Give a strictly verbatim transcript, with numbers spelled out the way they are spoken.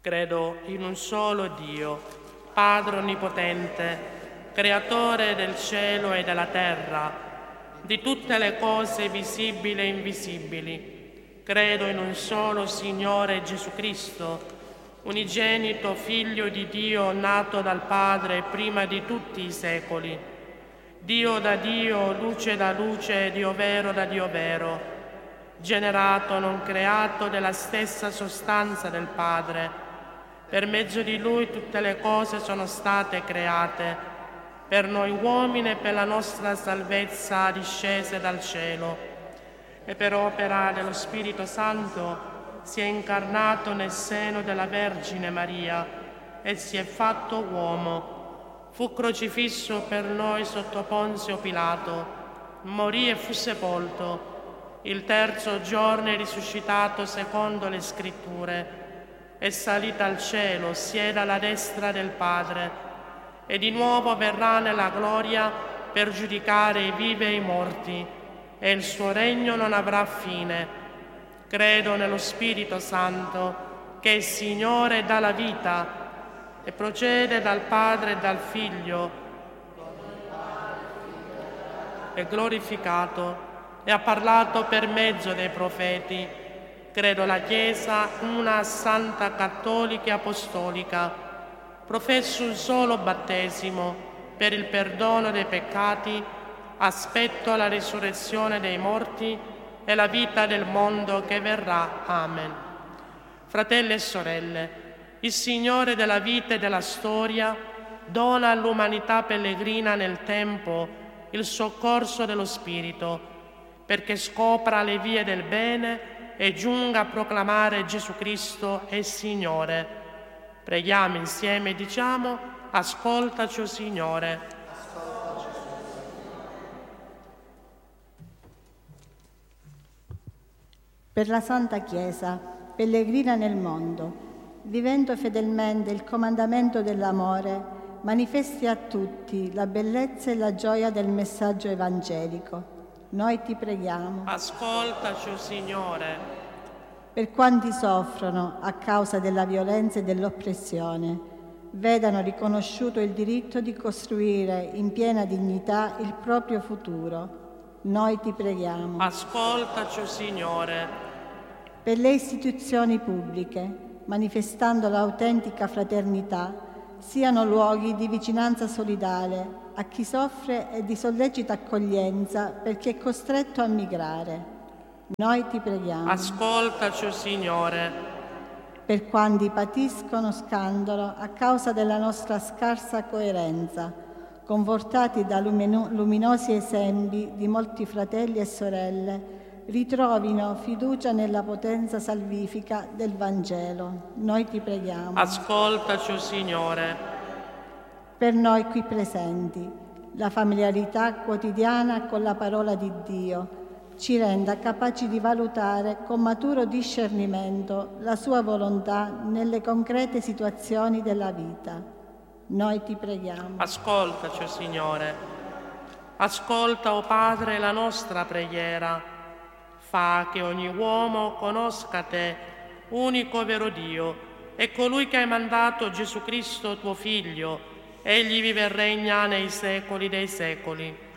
Credo in un solo Dio, Padre Onnipotente, Creatore del cielo e della terra, di tutte le cose visibili e invisibili. Credo in un solo Signore Gesù Cristo, unigenito Figlio di Dio, nato dal Padre prima di tutti i secoli. Dio da Dio, luce da luce, Dio vero da Dio vero, generato, non creato, della stessa sostanza del Padre. Per mezzo di Lui tutte le cose sono state create, per noi uomini e per la nostra salvezza discese dal cielo. E per opera dello Spirito Santo si è incarnato nel seno della Vergine Maria e si è fatto uomo. Fu crocifisso per noi sotto Ponzio Pilato, morì e fu sepolto. Il terzo giorno è risuscitato secondo le Scritture, è salita al cielo, siede alla destra del Padre, e di nuovo verrà nella gloria per giudicare i vivi e i morti, e il suo regno non avrà fine. Credo nello Spirito Santo, che è Signore e dà la vita, e procede dal Padre e dal Figlio, è glorificato, e ha parlato per mezzo dei profeti. Credo la Chiesa, una santa, cattolica e apostolica. Professo un solo battesimo per il perdono dei peccati. Aspetto la risurrezione dei morti e la vita del mondo che verrà. Amen. Fratelli e sorelle, il Signore della vita e della storia dona all'umanità pellegrina nel tempo il soccorso dello Spirito, perché scopra le vie del bene e giunga a proclamare Gesù Cristo è Signore. Preghiamo insieme e diciamo: ascoltaci, o Signore. Ascoltaci, per la Santa Chiesa, pellegrina nel mondo, vivendo fedelmente il comandamento dell'amore, manifesti a tutti la bellezza e la gioia del messaggio evangelico. Noi ti preghiamo. Ascoltaci, o Signore. Per quanti soffrono a causa della violenza e dell'oppressione, vedano riconosciuto il diritto di costruire in piena dignità il proprio futuro. Noi ti preghiamo. Ascoltaci, o Signore. Per le istituzioni pubbliche, manifestando l'autentica fraternità, siano luoghi di vicinanza solidale a chi soffre e di sollecita accoglienza per chi è costretto a migrare. Noi ti preghiamo. Ascoltaci, o Signore. Per quanti patiscono scandalo a causa della nostra scarsa coerenza, confortati da lumino- luminosi esempi di molti fratelli e sorelle, ritrovino fiducia nella potenza salvifica del Vangelo. Noi ti preghiamo. Ascoltaci, o Signore. Per noi qui presenti, la familiarità quotidiana con la parola di Dio ci renda capaci di valutare con maturo discernimento la sua volontà nelle concrete situazioni della vita. Noi ti preghiamo. Ascoltaci, o Signore. Ascolta, o Padre, la nostra preghiera. Fa che ogni uomo conosca te, unico vero Dio, e colui che hai mandato, Gesù Cristo, tuo Figlio. Egli vive e regna nei secoli dei secoli.